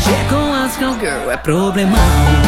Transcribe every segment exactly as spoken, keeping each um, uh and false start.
Mexer com as cowgirl é problemão.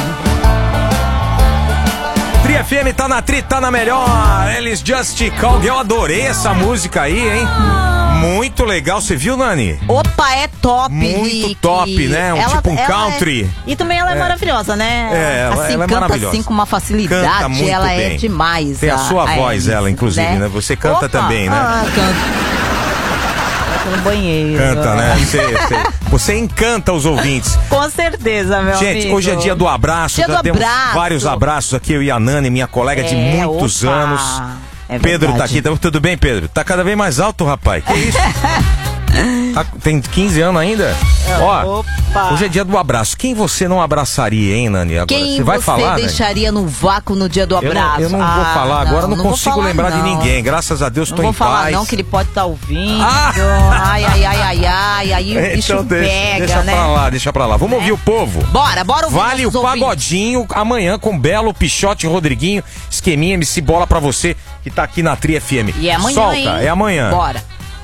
Tri F M tá na Tri, tá na melhor. Eles Just Call. Eu adorei essa música aí, hein? Muito legal. Você viu, Nani? Opa, é top. Muito Rick. top, né? Um ela, tipo um ela country. É... E também ela é, é maravilhosa, né? É, ela, assim, ela é canta maravilhosa. assim com uma facilidade. Canta muito ela bem. É demais. Tem a, a sua a voz, Alice, ela, inclusive, né? né? Você canta Opa, também, né? Ah, canta. No banheiro. Canta, né? Você, você, você encanta os ouvintes. Com certeza, meu Gente, amigo. hoje é dia do abraço. Dia do temos abraço. vários abraços aqui, eu e a Nani, minha colega é, de muitos opa, anos. É Pedro tá aqui. Tudo bem, Pedro? Tá cada vez mais alto, rapaz. Que isso? Tá, tem quinze anos ainda? Ó, opa. Hoje é dia do abraço. Quem você não abraçaria, hein, Nani? Agora, Quem você vai você falar, deixaria Nani? no vácuo no dia do abraço? Eu não, eu não ah, vou falar agora, não, não consigo falar, lembrar não. de ninguém. Graças a Deus, não tô em paz. Não vou falar não, que ele pode estar tá ouvindo. Ah! Ai, ai, ai, ai, ai. Aí o bicho então deixa, pega, deixa né? pra lá, deixa pra lá. Vamos é. ouvir o povo. Bora, bora ouvir. Vale o pagodinho amanhã com Belo, Pichote, Rodriguinho, Esqueminha, M C Bola pra você que tá aqui na Tri F M. E é amanhã, Solta, hein? é amanhã. Bora.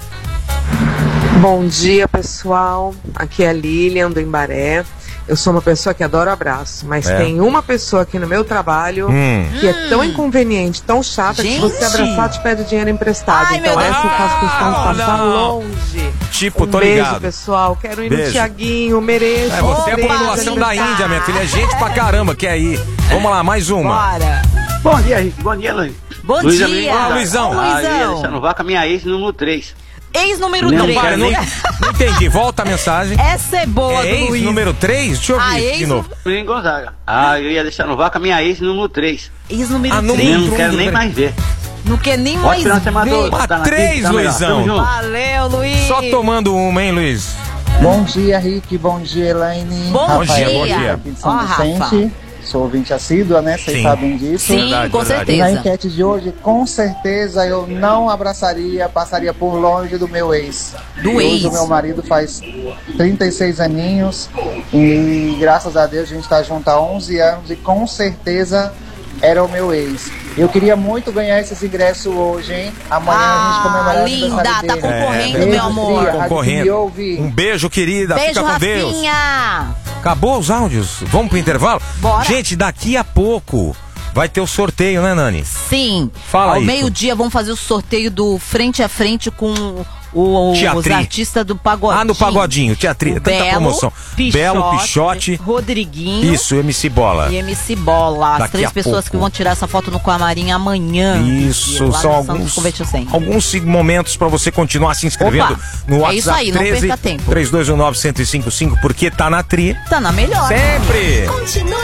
Bom dia, pessoal. Aqui é a Lilian do Embaré. Eu sou uma pessoa que adora abraço, mas é. tem uma pessoa aqui no meu trabalho hum. que é tão inconveniente, tão chata, Gente. que você abraçar te pede dinheiro emprestado. Ai, então essa eu faço questão de passar não. longe. Tipo, um tô beijo, ligado. pessoal. Quero ir beijo. no Tiaguinho, mereço. É, você é a população da Índia, minha filha. É gente pra caramba que é aí. Vamos lá, mais uma. Bora. Bom dia, Rick. Bom dia, Luiz. Bom Luiz dia. Olá, Luizão. Ah, eu ia deixar no vácuo a minha ex número três. Ex número não, três. Para, não, não entendi. Volta a mensagem. Essa é boa, é do ex Luiz. número três? Deixa eu Ah, ver ex... de novo. Luiz Gonzaga. Ah, eu ia deixar no vácuo a minha ex número três. Ex número ah, três. Eu não quero nem mais ver. Não quer nem mais ver. Ah, tá três, tá Luizão. Valeu, Luiz. Só tomando uma, hein, Luiz? Bom dia, Rick. Bom dia, Elaine. Bom Rafael, dia. Bom dia. Aqui de São Ó, Vicente. Rafa. Sou ouvinte assídua, né? Vocês sabem disso. Sim, verdade, com verdade. certeza. E na enquete de hoje, com certeza eu não abraçaria, passaria por longe do meu ex. Do e ex. Hoje o meu marido faz trinta e seis aninhos e graças a Deus a gente está junto há onze anos e com certeza era o meu ex. Eu queria muito ganhar esses ingressos hoje, hein? Amanhã ah, a gente comemora o linda, aniversário tá dele. concorrendo, É, meu amor. Fria, Concorrendo. Um beijo, querida. Beijo, Fica com Rafinha. Deus. Acabou os áudios? Vamos pro intervalo? Bora. Gente, daqui a pouco vai ter o sorteio, né, Nani? Sim. Fala Ao aí. meio-dia vamos fazer o sorteio do Frente a Frente com o, os artistas do Pagodinho. Ah, no Pagodinho, Teatri, tanta Belo, promoção. Pichote, Belo, Pichote, Rodriguinho. Isso, M C Bola. E M C Bola. As Daqui três a pessoas pouco. que vão tirar essa foto no camarim amanhã. Isso, são alguns, alguns momentos pra você continuar se inscrevendo Opa, no WhatsApp. é isso aí, não perca tempo. três dois um nove, um zero cinco cinco, porque tá na Tri. Tá na melhor. Sempre! Continua